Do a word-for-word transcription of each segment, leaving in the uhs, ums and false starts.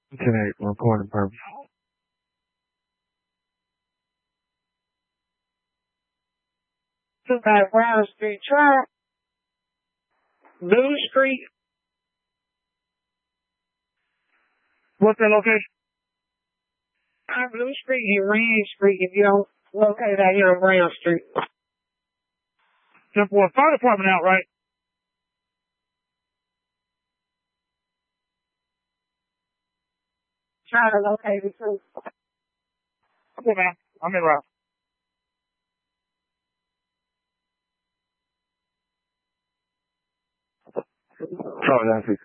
Tonight, recording purpose. Took out Brown Street Trail, Blue Street. What's that location? On Blue Street and Rand Street if you don't locate out here on Brown Street. Simple Fire Department out, right? Trying to locate it too. Okay, man. I'm in route. Oh, that's it.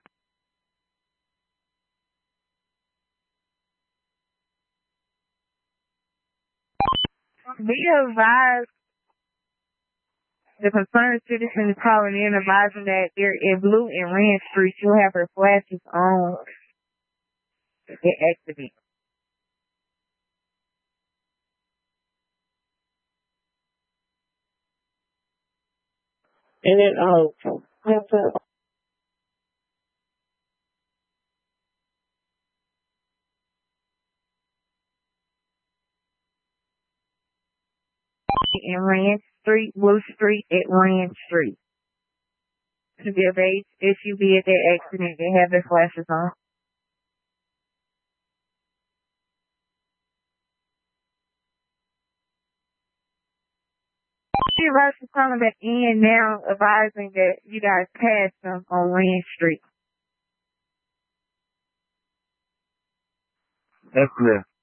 Be advised the concerned citizen is calling in advising that they're in Blue and Rand Street. She'll have her flashes on. Get activate. And then, oh, that's it. In Rand Street, Blue Street at Rand Street. To be of age, if you be at that accident, they have their flashes on. She rush is coming back in now, advising that you guys passed them on Rand Street. That's clear.